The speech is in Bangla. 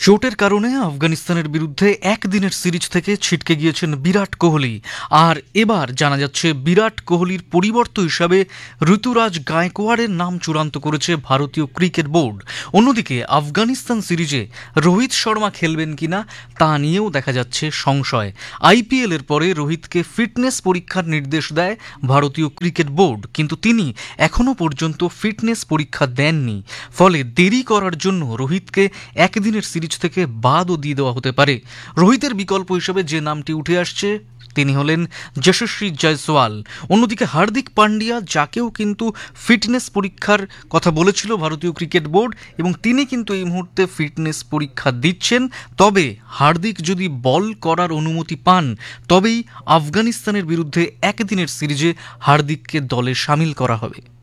চোটের কারণে আফগানিস্তানের বিরুদ্ধে একদিনের সিরিজ থেকে ছিটকে গিয়েছেন বিরাট কোহলি। আর এবার জানা যাচ্ছে বিরাট কোহলির পরিবর্তে হিসাবে ঋতুরাজ গায়কোয়াড়ের নাম চূড়ান্ত করেছে ভারতীয় ক্রিকেট বোর্ড। অন্যদিকে আফগানিস্তান সিরিজে রোহিত শর্মা খেলবেন কিনা তা নিয়েও দেখা যাচ্ছে সংশয়। আইপিএল এর পরে রোহিতকে ফিটনেস পরীক্ষার নির্দেশ দেয় ভারতীয় ক্রিকেট বোর্ড, কিন্তু তিনি এখনও পর্যন্ত ফিটনেস পরীক্ষা দেননি। ফলে দেরি করার জন্য রোহিতকে একদিনের সিরিজ থেকে বাদও দিয়ে দেওয়া হতে পারে। রোহিতের বিকল্প হিসেবে যে নামটি উঠে আসছে তিনি হলেন যশস্বী জয়সওয়াল। অন্যদিকে হার্দিক পান্ডিয়া, যাকেও কিন্তু ফিটনেস পরীক্ষার কথা বলেছিল ভারতীয় ক্রিকেট বোর্ড, এবং তিনি কিন্তু এই মুহূর্তে ফিটনেস পরীক্ষা দিচ্ছেন। তবে হার্দিক যদি বল করার অনুমতি পান তবেই আফগানিস্তানের বিরুদ্ধে একদিনের সিরিজে হার্দিককে দলে সামিল করা হবে।